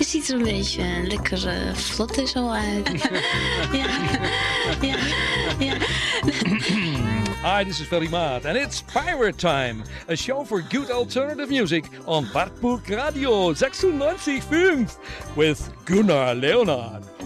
ziet er een beetje lekker vlot en zo uit. ja. Hi, this is Ferry Maat, and it's Pirate Time, a show for good alternative music on Wartburg Radio 96.5 with Gunnar Leonard.